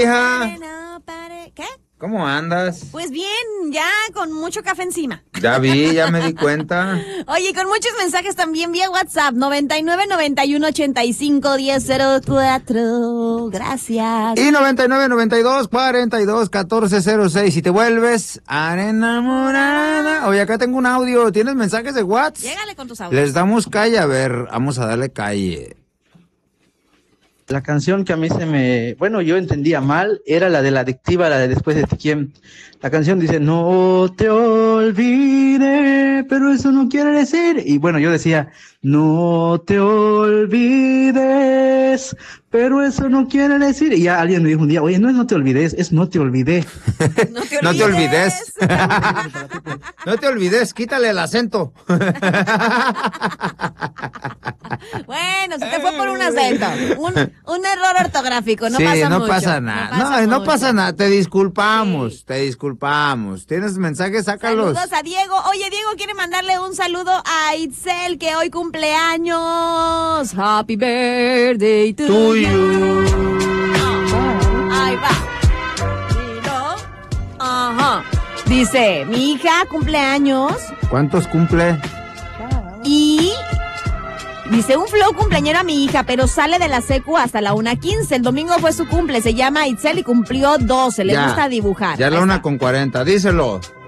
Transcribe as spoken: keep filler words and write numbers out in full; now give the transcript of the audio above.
hija? No pare. ¿Qué? ¿Cómo andas? Pues bien, ya con mucho café encima. Ya vi, ya me di cuenta. Oye, con muchos mensajes también vía WhatsApp, noventa y nueve, noventa y uno, ochenta y cinco, diez, cero cuatro. Gracias. Y noventa y nueve, noventa y dos, cuarenta y dos, catorce, cero seis. Si te vuelves enamorada. Oye, acá tengo un audio. ¿Tienes mensajes de WhatsApp? Llégale con tus audios. Les damos calle. A ver, vamos a darle calle. La canción que a mí se me, bueno, yo entendía mal, era la de la adictiva, la de Después de ti quién. La canción dice, no te olvides, pero eso no quiere decir. Y bueno, yo decía, no te olvides, pero eso no quiere decir. Y ya alguien me dijo un día, oye, no es no te olvides, es no te olvidé. No te olvides. No te olvides. No te olvides, quítale el acento. Bueno, se te fue por un acento. Un, un error ortográfico, no sí, pasa no mucho. pasa nada. No pasa, No, no mucho. pasa nada. Te disculpamos, Sí. te disculpamos. ¿Tienes mensajes? Sácalos. Saludos a Diego. Oye, Diego quiere mandarle un saludo a Itzel, que hoy cumple años. Happy birthday to, To you. you. Ah, ahí va. Dilo. Ajá. Dice, mi hija cumple años ¿Cuántos cumple? y... Dice, un flow cumpleañero a mi hija, pero sale de la secu hasta la una quince. El domingo fue su cumple, se llama Itzel y cumplió doce. Le Ya. gusta dibujar. Ya Ahí la una está. con cuarenta. Díselo.